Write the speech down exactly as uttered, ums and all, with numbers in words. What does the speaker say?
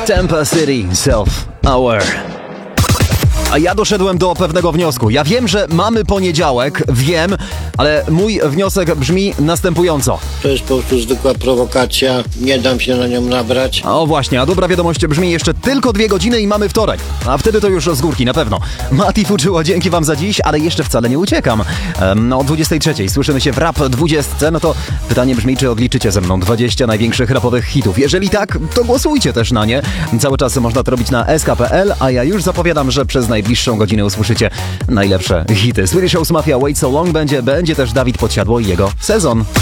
Tampa City Self Hour. A ja doszedłem do pewnego wniosku. Ja wiem, że mamy poniedziałek, wiem, ale mój wniosek brzmi następująco. To jest po prostu zwykła prowokacja, nie dam się na nią nabrać. O właśnie, a dobra wiadomość brzmi jeszcze tylko dwie godziny i mamy wtorek. A wtedy to już z górki, na pewno. Mati Fuczyło, dzięki wam za dziś, ale jeszcze wcale nie uciekam. Ehm, no o dwudziestej trzeciej słyszymy się w Rap dwudziestce, no to pytanie brzmi, czy odliczycie ze mną dwadzieścia największych rapowych hitów. Jeżeli tak, to głosujcie też na nie. Cały czas można to robić na s k kropka p l, a ja już zapowiadam, że przez najbliższą godzinę usłyszycie najlepsze hity. Swedish House Mafia Wait So Long będzie, będzie też Dawid Podsiadło i jego sezon.